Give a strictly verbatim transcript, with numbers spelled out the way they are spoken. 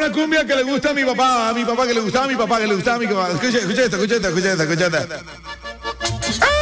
una cumbia que le gusta a mi papá, a mi papá, que le gustaba a mi papá, que le gustaba a mi papá. Escucha, escucha esto, escucha esto, escucha esto, escucha esto.